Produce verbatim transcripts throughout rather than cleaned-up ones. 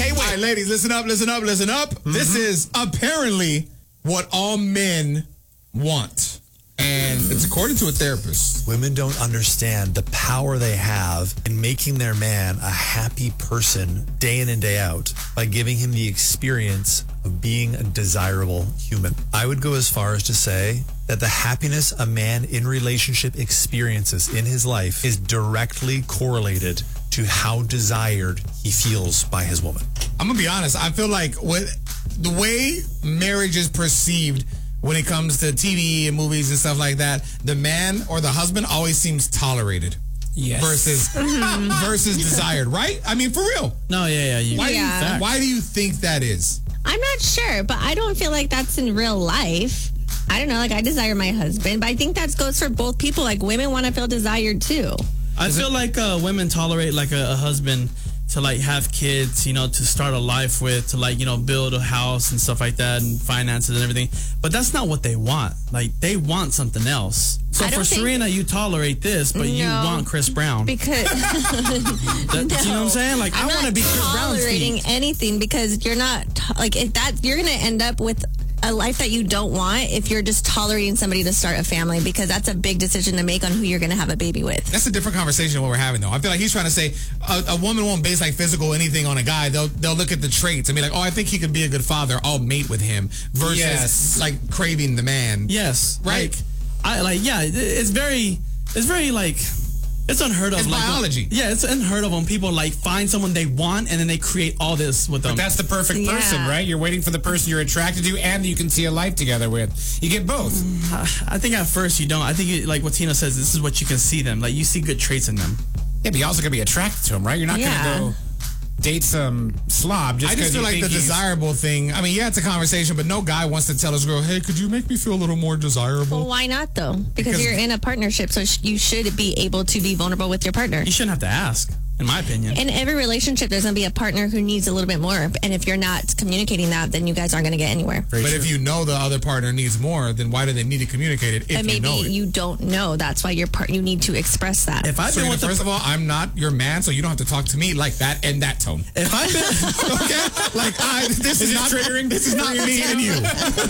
K-Way. All right, ladies, listen up, listen up, listen up. Mm-hmm. This is apparently what all men want. And it's according to a therapist. Women don't understand the power they have in making their man a happy person day in and day out by giving him the experience of being a desirable human. I would go as far as to say that the happiness a man in relationship experiences in his life is directly correlated to how desired he feels by his woman. I'm going to be honest. I feel like with the way marriage is perceived when it comes to T V and movies and stuff like that, the man or the husband always seems tolerated. Yes. Versus mm-hmm. versus desired, right? I mean, for real. No, yeah, yeah. You, why, yeah. Do you, why do you think that is? I'm not sure, but I don't feel like that's in real life. I don't know, like I desire my husband, but I think that goes for both people. Like women want to feel desired too. I is feel it? like uh, women tolerate like a, a husband to like have kids, you know, to start a life with, to like, you know, build a house and stuff like that and finances and everything. But that's not what they want. Like they want something else. So for Serena, you tolerate this, but no, you want Chris Brown. Because that, no, you know what I'm saying? Like I'm I want to be Chris Brown. Tolerating anything because you're not like if that you're gonna end up with a life that you don't want if you're just tolerating somebody to start a family, because that's a big decision to make on who you're going to have a baby with. That's a different conversation than what we're having, though. I feel like he's trying to say a, a woman won't base like physical anything on a guy. They'll they'll look at the traits and be like, oh, I think he could be a good father. I'll mate with him. Versus yes. like craving the man. Yes, right. Like, I like yeah. It's very it's very like. It's unheard of. It's like, biology. When, yeah, it's unheard of when people like find someone they want and then they create all this with them. But that's the perfect yeah. person, right? You're waiting for the person you're attracted to and you can see a life together with. You get both. I think at first you don't. I think it, like what Tina says, this is what you can see them. Like you see good traits in them. Yeah, but you're also going to be attracted to them, right? You're not yeah. going to go date some slob just I just feel you like the think desirable thing. I mean, yeah, it's a conversation, but no guy wants to tell his girl, hey, could you make me feel a little more desirable? Well, why not, though? Because, Because you're in a partnership, so sh- you should be able to be vulnerable with your partner. You shouldn't have to ask, in my opinion. In every relationship, there's going to be a partner who needs a little bit more. And if you're not communicating that, then you guys aren't going to get anywhere. Very but true. If you know the other partner needs more, then why do they need to communicate it if and maybe you know it? you don't know. That's why your part, you need to express that. If I've Serena, been with first the, of all, I'm not your man, so you don't have to talk to me like that in that tone. If I've been... okay? Like, I, this is, is not triggering. This is not me and you.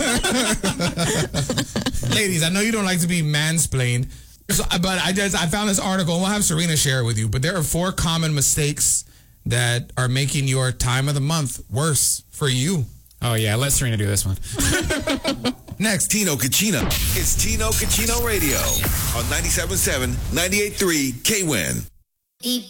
Ladies, I know you don't like to be mansplained, so, but I just I found this article, and we'll have Serena share it with you. But there are four common mistakes that are making your time of the month worse for you. Oh, yeah. Let Serena do this one. Next, Tino Kachina. It's Tino Kachino Radio on ninety-seven point seven, ninety-eight point three K W I N.